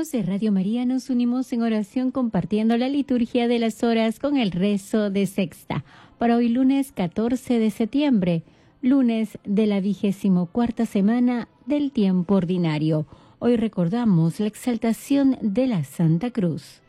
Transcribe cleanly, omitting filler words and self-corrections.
Hermanos de Radio María, nos unimos en oración compartiendo la liturgia de las horas con el rezo de sexta. Para hoy lunes 14 de septiembre, lunes de la 24ª semana del tiempo ordinario. Hoy recordamos la exaltación de la Santa Cruz.